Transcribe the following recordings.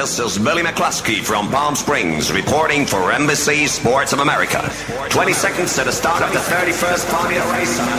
This is Billy McCluskey from Palm Springs reporting for NBC Sports of America. 20 seconds to the start of the 31st Formula race on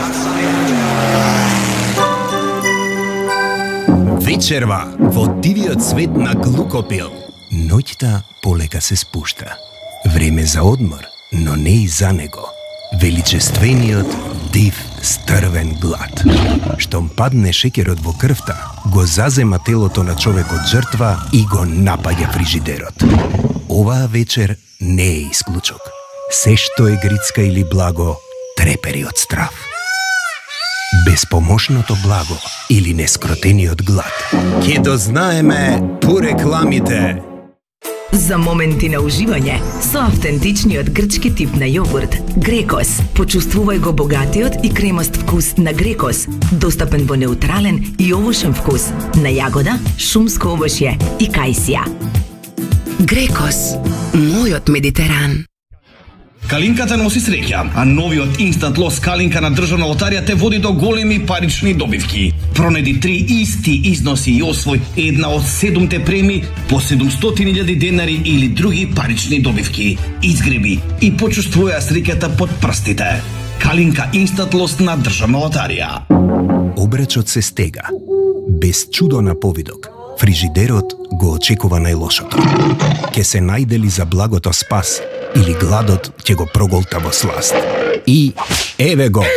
Вечерва во дивиот свет на Глукопил. Ноќта полека се спушта. Време за одмор, но не и за него. Величествениот, див, стрвен глад. Штом падне шеќерот во крвта, го зазема телото на човекот жртва и го напаѓа фрижидерот. Оваа вечер не е исклучок. Се што е грицка или благо, трепери од страв. Безпомошното благо или нескротениот глад. Ке дознаеме по рекламите. За моменти на уживање со автентичниот грчки тип на јогурт Грекос. Почувствувај го богатиот и кремаст вкус на Грекос, достапен во неутрален и овошен вкус на јагода, шумско овошје и кајсија. Грекос, мојот Медитеран. Калинката носи среќа, а новиот Instant Loss калинка на државна лотарија те води до големи парични добивки. Пронеди 3 исти износи и освој една од 7 премии по 700.000 денари или други парични добивки. Изгреби и почувствувај среќата под прстите. Калинка Instant Loss на државна лотарија. Обречот се стега. Без чудо на повидок, фрижидерот го очекува најлошото. Ке се најдели за благото спас или гладот ќе го проголта во сласт. И еве го.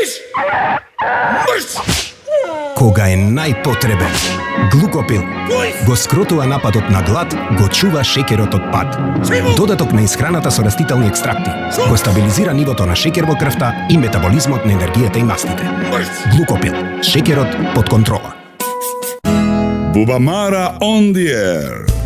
Кога е најпотребен, Глукопил го скротува нападот на глад, го чува шеќерот од пад. Додаток на исхраната со растителни екстракти го стабилизира нивото на шеќер во крвта и метаболизмот на енергијата и мастите. Глукопил, шеќерот под контрола. Bubamara on the air.